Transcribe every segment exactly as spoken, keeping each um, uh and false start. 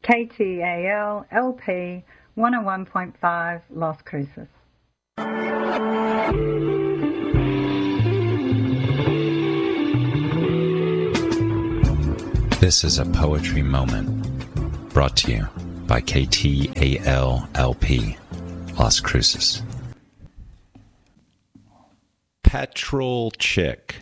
K T A L L P one oh one point five Las Cruces. This is a poetry moment brought to you by K T A L L P Las Cruces. Petrol Chick.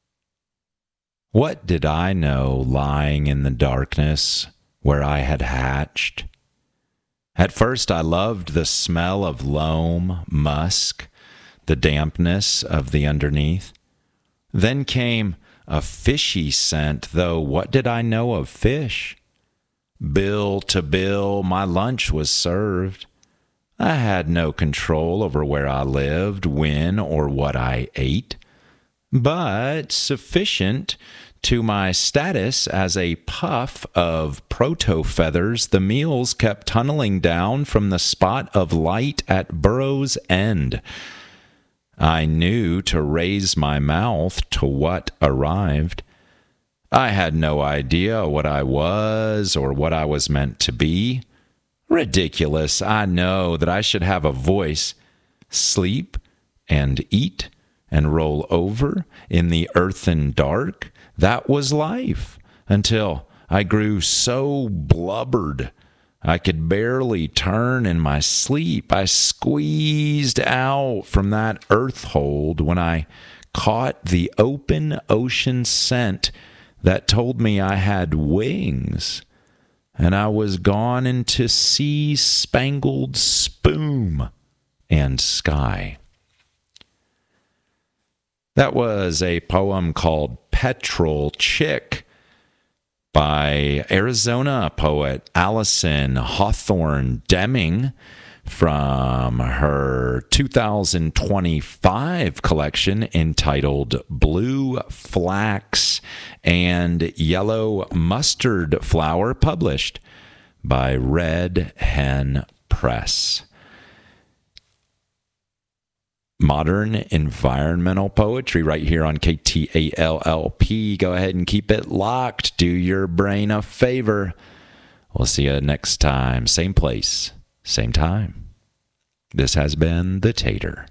What did I know lying in the darkness where I had hatched? At first I loved the smell of loam, musk, the dampness of the underneath. Then came a fishy scent, though what did I know of fish? Bill to bill, my lunch was served. I had no control over where I lived, when, or what I ate, but sufficient to my status as a puff of proto-feathers, the meals kept tunneling down from the spot of light at Burrow's End. I knew to raise my mouth to what arrived. I had no idea what I was or what I was meant to be. Ridiculous, I know that I should have a voice, sleep and eat and roll over in the earthen dark. That was life, until I grew so blubbered I could barely turn in my sleep. I squeezed out from that earth hold when I caught the open ocean scent that told me I had wings, and I was gone into sea-spangled spume and sky. That was a poem called Petrol Chick by Arizona poet Allison Hawthorne Deming from her two thousand twenty-five collection entitled Blue Flax and Yellow Mustard Flower, published by Red Hen Press. Modern environmental poetry right here on K T A L L P. Go ahead and keep it locked. Do your brain a favor. We'll see you next time. Same place, same time. This has been The Tater.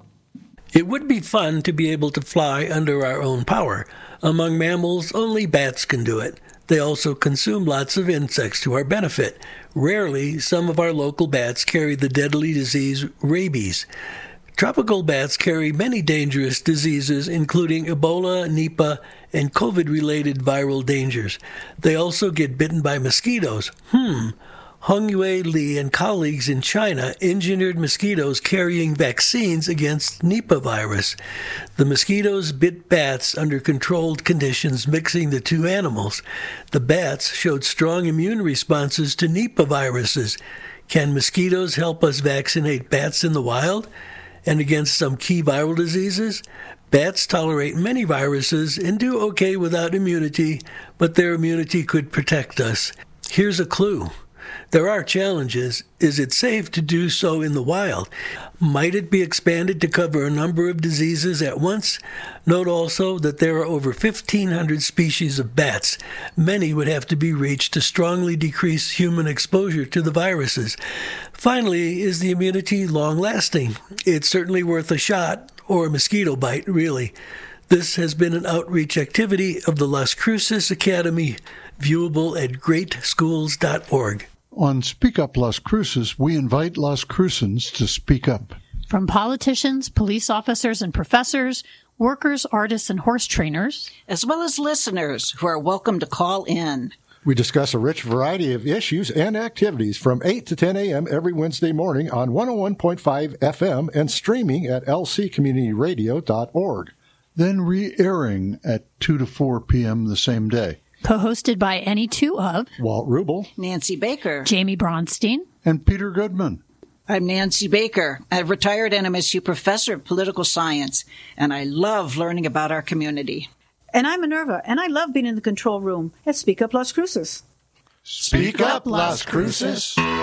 It would be fun to be able to fly under our own power. Among mammals, only bats can do it. They also consume lots of insects to our benefit. Rarely, some of our local bats carry the deadly disease rabies. Tropical bats carry many dangerous diseases, including Ebola, Nipah, and COVID-related viral dangers. They also get bitten by mosquitoes. Hmm. Hongyue Li and colleagues in China engineered mosquitoes carrying vaccines against Nipah virus. The mosquitoes bit bats under controlled conditions, mixing the two animals. The bats showed strong immune responses to Nipah viruses. Can mosquitoes help us vaccinate bats in the wild? And against some key viral diseases? Bats tolerate many viruses and do okay without immunity, but their immunity could protect us. Here's a clue. There are challenges. Is it safe to do so in the wild? Might it be expanded to cover a number of diseases at once? Note also that there are over fifteen hundred species of bats. Many would have to be reached to strongly decrease human exposure to the viruses. Finally, is the immunity long-lasting? It's certainly worth a shot, or a mosquito bite, really. This has been an outreach activity of the Las Cruces Academy, viewable at great schools dot org. On Speak Up Las Cruces, we invite Las Crucens to speak up. From politicians, police officers and professors, workers, artists, and horse trainers, as well as listeners who are welcome to call in. We discuss a rich variety of issues and activities from eight to ten a.m. every Wednesday morning on one oh one point five F M and streaming at L C community radio dot org. Then re-airing at two to four p.m. the same day. Co-hosted by any two of Walt Rubel, Nancy Baker, Jamie Bronstein, and Peter Goodman. I'm Nancy Baker, a retired N M S U professor of political science, and I love learning about our community. And I'm Minerva, and I love being in the control room at Speak Up Las Cruces. Speak Up Las Cruces.